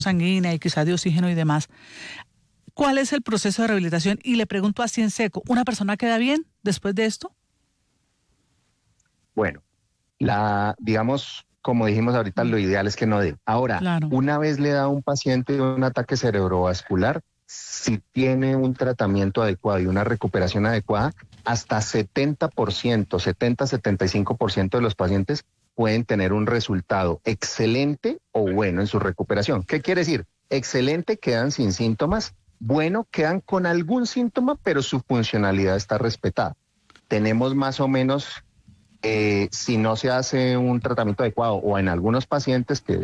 sanguínea y quizás de oxígeno y demás. ¿Cuál es el proceso de rehabilitación? Y le pregunto así en seco, ¿una persona queda bien después de esto? Bueno, digamos, como dijimos ahorita, lo ideal es que no dé. Ahora, Claro. una vez le da a un paciente un ataque cerebrovascular, si tiene un tratamiento adecuado y una recuperación adecuada, hasta 70%, 70-75% de los pacientes pueden tener un resultado excelente o bueno en su recuperación. ¿Qué quiere decir? Excelente, quedan sin síntomas. Bueno, quedan con algún síntoma, pero su funcionalidad está respetada. Tenemos más o menos, si no se hace un tratamiento adecuado o en algunos pacientes que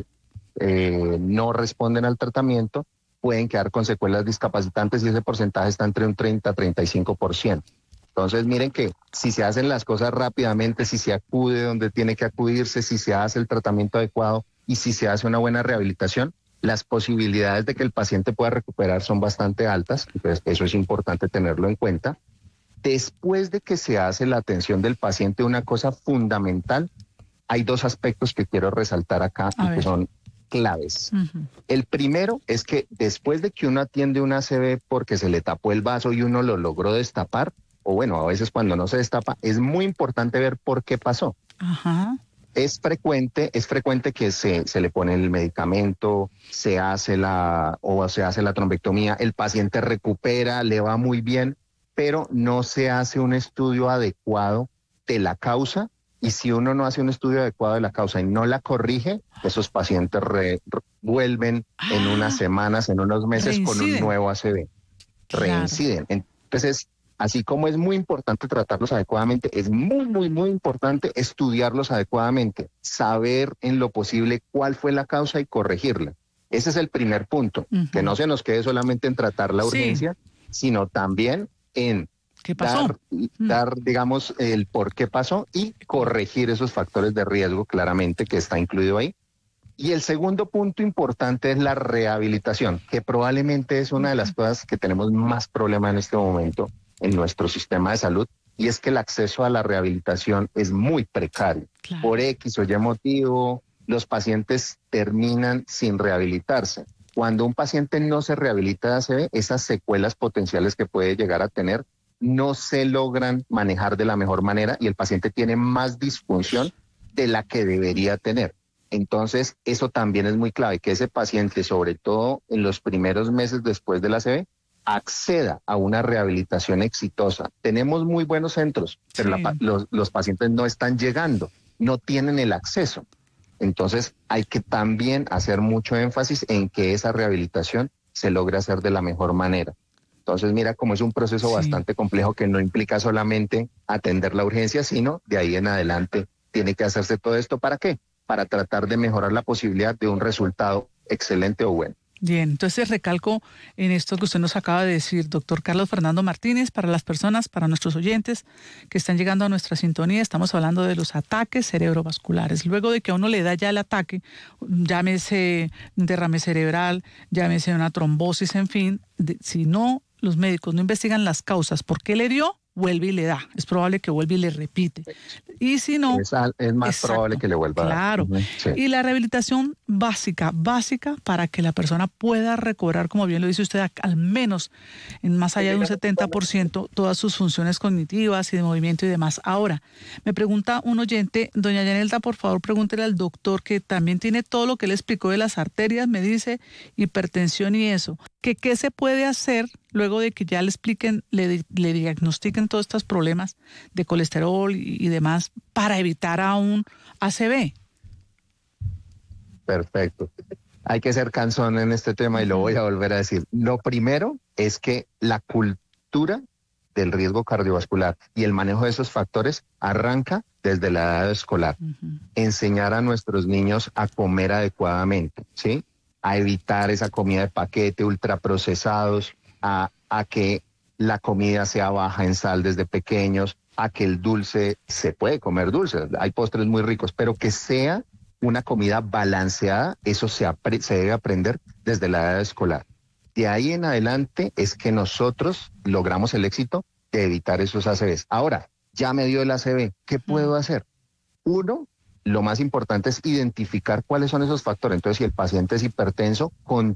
no responden al tratamiento, pueden quedar con secuelas discapacitantes y ese porcentaje está entre un 30-35%. Entonces miren que si se hacen las cosas rápidamente, si se acude donde tiene que acudirse, si se hace el tratamiento adecuado y si se hace una buena rehabilitación, las posibilidades de que el paciente pueda recuperar son bastante altas, entonces eso es importante tenerlo en cuenta. Después de que se hace la atención del paciente, una cosa fundamental, hay dos aspectos que quiero resaltar acá y que son claves. El primero es que después de que uno atiende una ACV porque se le tapó el vaso y uno lo logró destapar, o bueno, a veces cuando no se destapa, es muy importante ver por qué pasó. Ajá. Es frecuente que se le pone el medicamento, se hace la trombectomía, el paciente recupera, le va muy bien, pero no se hace un estudio adecuado de la causa, y si uno no hace un estudio adecuado de la causa y no la corrige, esos pacientes vuelven en unas semanas, en unos meses con un nuevo ACV. Reinciden. Entonces, así como es muy importante tratarlos adecuadamente, es muy importante estudiarlos adecuadamente, saber en lo posible cuál fue la causa y corregirla. Ese es el primer punto, que no se nos quede solamente en tratar la urgencia, sino también en dar, digamos, el por qué pasó y corregir esos factores de riesgo claramente que está incluido ahí. Y el segundo punto importante es la rehabilitación, que probablemente es una de las cosas que tenemos más problema en este momento en nuestro sistema de salud, y es que el acceso a la rehabilitación es muy precario. Por X o Y motivo, los pacientes terminan sin rehabilitarse. Cuando un paciente no se rehabilita de ACV, esas secuelas potenciales que puede llegar a tener no se logran manejar de la mejor manera y el paciente tiene más disfunción de la que debería tener. Entonces, eso también es muy clave, que ese paciente, sobre todo en los primeros meses después de la ACV, acceda a una rehabilitación exitosa. Tenemos muy buenos centros, pero los pacientes no están llegando, no tienen el acceso. Entonces, hay que también hacer mucho énfasis en que esa rehabilitación se logre hacer de la mejor manera. Entonces, mira cómo es un proceso bastante complejo que no implica solamente atender la urgencia, sino de ahí en adelante tiene que hacerse todo esto. ¿Para qué? Para tratar de mejorar la posibilidad de un resultado excelente o bueno. Bien, entonces recalco en esto que usted nos acaba de decir, doctor Carlos Fernando Martínez, para las personas, para nuestros oyentes que están llegando a nuestra sintonía, estamos hablando de los ataques cerebrovasculares. Luego de que a uno le da ya el ataque, llámese derrame cerebral, llámese una trombosis, en fin, si no, los médicos no investigan las causas, ¿por qué le dio? Vuelve y le da. Es probable que vuelva y le repite. Y si no... Es más probable que le vuelva a dar. Claro. Y la rehabilitación básica para que la persona pueda recobrar, como bien lo dice usted, al menos en más allá de un 70%, todas sus funciones cognitivas y de movimiento y demás. Ahora, me pregunta un oyente, doña Yanelda, por favor, pregúntele al doctor, que también tiene todo lo que le explicó de las arterias, me dice, hipertensión y eso. ¿Qué se puede hacer luego de que ya le expliquen, le diagnostiquen todos estos problemas de colesterol y demás para evitar a un ACV? Perfecto. Hay que ser cansón en este tema y lo voy a volver a decir. Lo primero es que la cultura del riesgo cardiovascular y el manejo de esos factores arranca desde la edad escolar. Enseñar a nuestros niños a comer adecuadamente, ¿sí? A evitar esa comida de paquete, ultraprocesados, a que la comida sea baja en sal desde pequeños, a que el dulce, se puede comer dulce, hay postres muy ricos, pero que sea una comida balanceada, eso se debe aprender desde la edad escolar. De ahí en adelante es que nosotros logramos el éxito de evitar esos ACVs. Ahora, ya me dio el ACV, ¿qué puedo hacer? Uno, lo más importante es identificar cuáles son esos factores. Entonces, si el paciente es hipertenso,